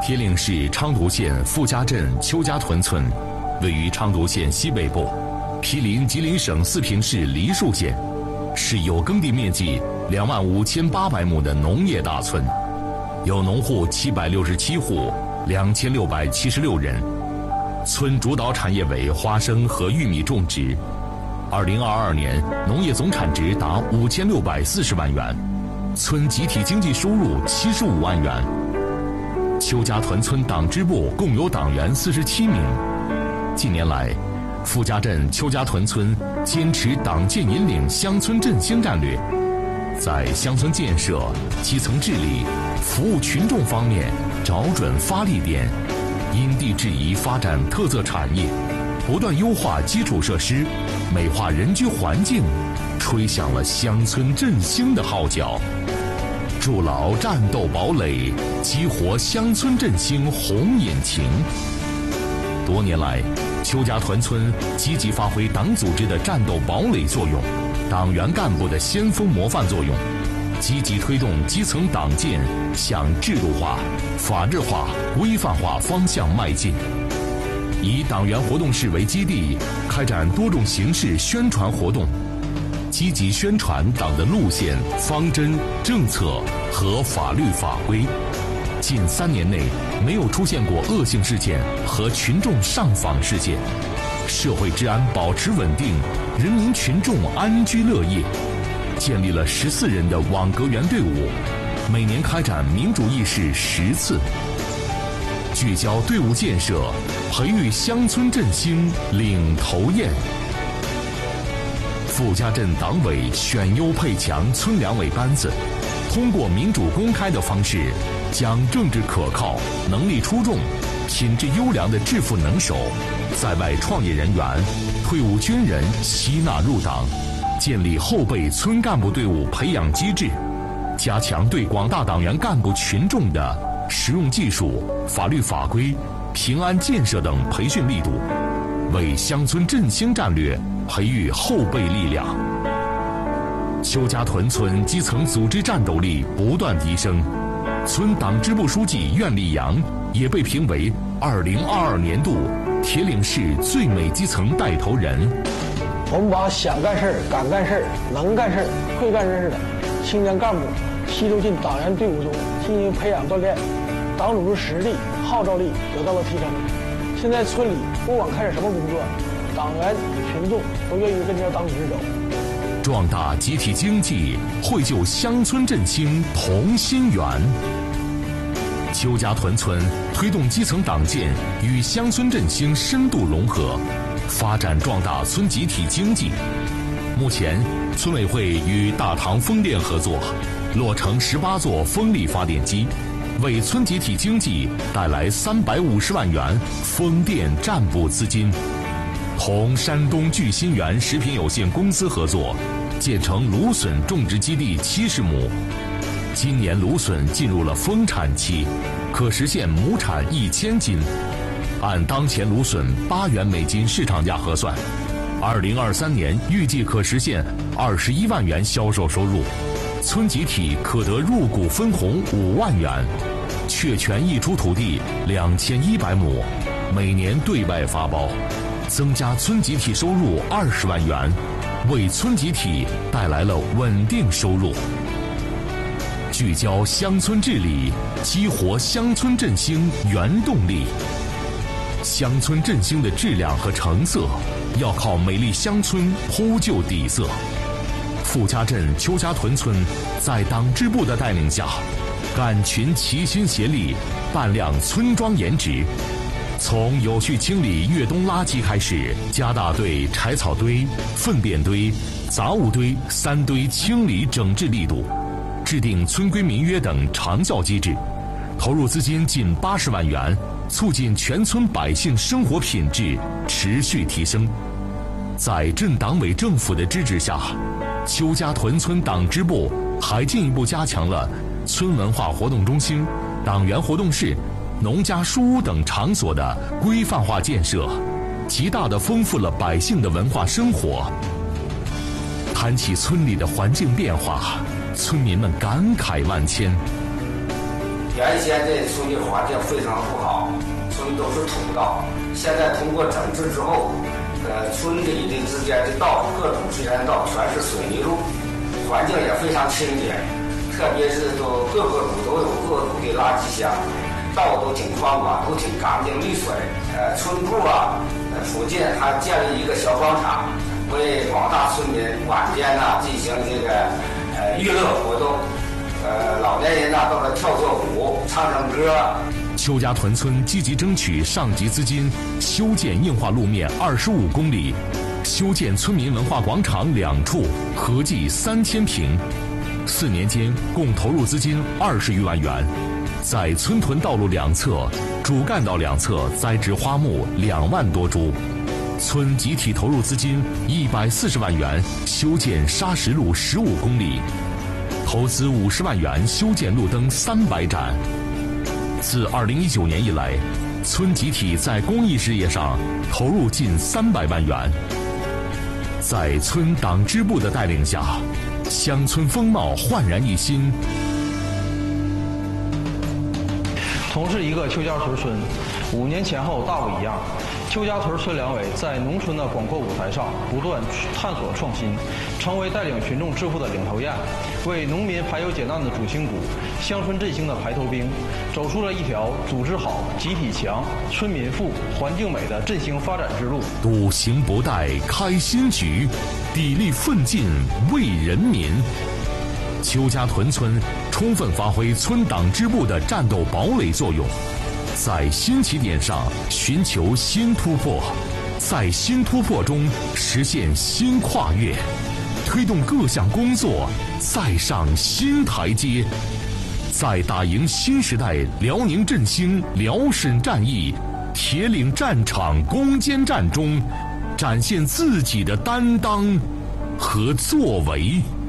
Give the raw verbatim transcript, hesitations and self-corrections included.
铁岭市昌图县傅家镇邱家屯村，位于昌图县西北部，毗邻吉林省四平市梨树县，是有耕地面积两万五千八百亩的农业大村，有农户七百六十七户，两千六百七十六人。村主导产业为花生和玉米种植。二零二二年，农业总产值达五千六百四十万元，村集体经济收入七十五万元。邱家屯村党支部共有党员四十七名。近年来，傅家镇邱家屯村坚持党建引领乡村振兴战略，在乡村建设、基层治理、服务群众方面找准发力点，因地制宜发展特色产业，不断优化基础设施，美化人居环境，吹响了乡村振兴的号角，筑牢战斗堡垒，激活乡村振兴红引擎。多年来，邱家屯村积极发挥党组织的战斗堡垒作用，党员干部的先锋模范作用，积极推动基层党建向制度化、法治化、规范化方向迈进。以党员活动室为基地，开展多种形式宣传活动，积极宣传党的路线、方针、政策和法律法规。近三年内没有出现过恶性事件和群众上访事件，社会治安保持稳定，人民群众安居乐业。建立了十四人的网格员队伍，每年开展民主议事十次，聚焦队伍建设，培育乡村振兴领头雁。傅家镇党委选优配强村两委班子，通过民主公开的方式，将政治可靠、能力出众、品质优良的致富能手、在外创业人员、退伍军人吸纳入党，建立后备村干部队伍培养机制，加强对广大党员干部群众的实用技术、法律法规、平安建设等培训力度，为乡村振兴战略培育后备力量。邱家屯村基层组织战斗力不断提升，村党支部书记苑立阳也被评为二零二二年度铁岭市最美基层带头人。 我们把想干事儿、敢干事儿、能干事儿、会干事儿的青年干部吸收进党员队伍中进行培养锻炼，党组织实力、号召力得到了提升。现在村里不管开展什么工作，党员群众都愿意跟着党组织走。 壮大集体经济，绘就乡村振兴同心圆。邱家屯村推动基层党建与乡村振兴深度融合，发展壮大村集体经济。目前，村委会与大唐风电合作，落成十八座风力发电机，为村集体经济带来三百五十万元风电占补资金。同山东聚鑫源食品有限公司合作，建成芦笋种植基地七十亩。今年芦笋进入了丰产期，可实现亩产一千斤。按当前芦笋八元每斤市场价核算，二零二三年预计可实现二十一万元销售收入，村集体可得入股分红五万元，确权溢出土地两千一百亩，每年对外发包，增加村集体收入二十万元，为村集体带来了稳定收入。聚焦乡村治理，激活乡村振兴原动力。乡村振兴的质量和成色，要靠美丽乡村铺就底色。傅家镇邱家屯村在党支部的带领下，干群齐心协力，办亮村庄颜值。从有序清理越冬垃圾开始，加大对柴草堆、粪便堆、杂物堆三堆清理整治力度，制定村规民约等长效机制，投入资金近八十万元，促进全村百姓生活品质持续提升。在镇党委政府的支持下，邱家屯村党支部还进一步加强了村文化活动中心、党员活动室、农家书屋等场所的规范化建设，极大地丰富了百姓的文化生活。谈起村里的环境变化，村民们感慨万千。 原先这村的环境非常不好，村都是土道，现在通过整治之后，呃，村里的之间的道，各种之间的道全是水泥路，环境也非常清洁，特别是都各个路都有各路的垃圾箱，道都挺宽广，都挺干净利索的。呃，村部啊，呃，附近还建立一个小广场，为广大村民晚间呐进行这个呃娱乐活动。呃，老年人呐，到这跳跳舞、唱唱歌。 邱家屯村积极争取上级资金，修建硬化路面二十五公里，修建村民文化广场两处，合计三千平。四年间共投入资金二十余万元，在村屯道路两侧、主干道两侧栽植花木两万多株。村集体投入资金一百四十万元，修建砂石路十五公里。投资五十万元修建路灯三百盏。自二零一九年以来，村集体在公益事业上投入近三百万元。在村党支部的带领下，乡村风貌焕然一新。 同是一个邱家屯村，五年前后大不一样。邱家屯村两委在农村的广阔舞台上不断探索创新，成为带领群众致富的领头雁，为农民排忧解难的主心骨，乡村振兴的排头兵，走出了一条组织好、集体强、村民富、环境美的振兴发展之路。 笃行不怠开新局，砥砺奋进为人民。邱家屯村充分发挥村党支部的战斗堡垒作用，在新起点上寻求新突破，在新突破中实现新跨越，推动各项工作再上新台阶，在打赢新时代辽宁振兴辽沈战役铁岭战场攻坚战中，展现自己的担当和作为。